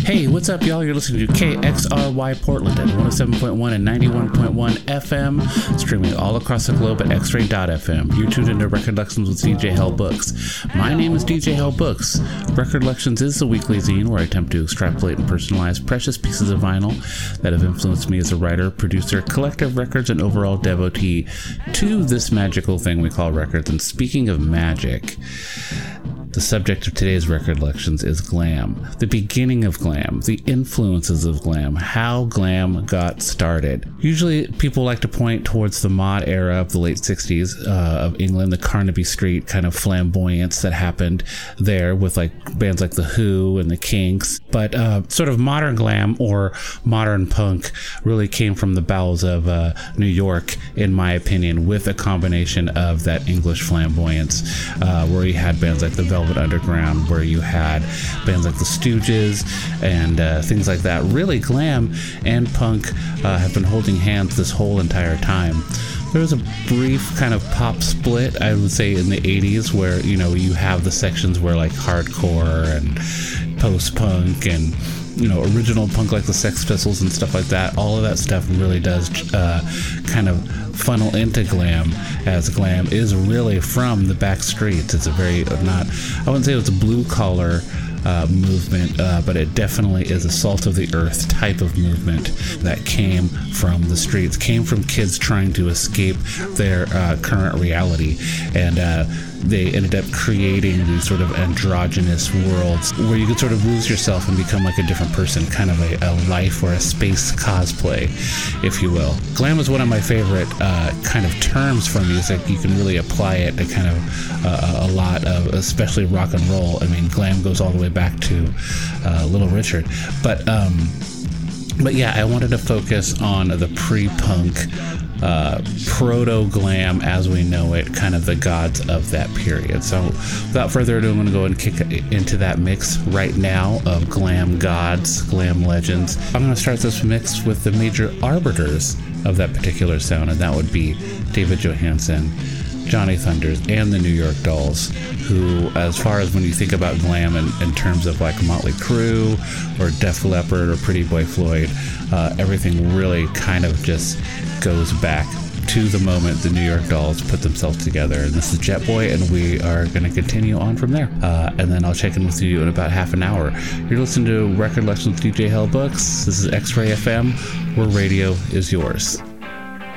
Hey, what's up, y'all? You're listening to KXRY Portland at 107.1 and 91.1 FM, streaming all across the globe at X-Ray.fm. You're tuned into Record Lections with DJ Hell Books. My name is DJ Hell Books. Record Lections is the weekly zine where I attempt to extrapolate and personalize precious pieces of vinyl that have influenced me as a writer, producer, collector of records, and overall devotee to this magical thing we call records. And speaking of magic, the subject of today's Record Lections is glam, the beginning of glam, the influences of glam, how glam got started. Usually people like to point towards the mod era of the late 60s of England, the Carnaby Street kind of flamboyance that happened there with like bands like The Who and The Kinks. But sort of modern glam or modern punk really came from the bowels of New York, in my opinion, with a combination of that English flamboyance where you had bands like the Velvet Underground, where you had bands like the Stooges and things like that. Really, glam and punk have been holding hands this whole entire time. There was a brief kind of pop split, I would say, in the 80s where, you know, you have the sections where like hardcore and post-punk and, you know, original punk like the Sex Pistols and stuff like that. All of that stuff really does kind of funnel into glam, as glam is really from the back streets. It's a very I wouldn't say it was a blue collar movement, but it definitely is a salt of the earth type of movement that came from the streets, came from kids trying to escape their current reality, and they ended up creating these sort of androgynous worlds where you could sort of lose yourself and become like a different person, kind of a life or a space cosplay, if you will. Glam is one of my favorite kind of terms for music. You can really apply it to kind of a lot of, especially rock and roll. I mean, glam goes all the way back to Little Richard. But yeah, I wanted to focus on the pre-punk, proto-glam as we know it, kind of the gods of that period. So without further ado, I'm going to go and kick into that mix right now of glam gods, glam legends. I'm going to start this mix with the major arbiters of that particular sound, and that would be David Johansen, Johnny Thunders, and the New York Dolls, who, as far as when you think about glam in terms of like Motley Crue or Def Leppard or Pretty Boy Floyd, everything really kind of just goes back to the moment the New York Dolls put themselves together. And this is Jet Boy, and we are going to continue on from there. And then I'll check in with you in about half an hour. You're listening to Record Lections with DJ Hell Books. This is X-Ray FM, where radio is yours.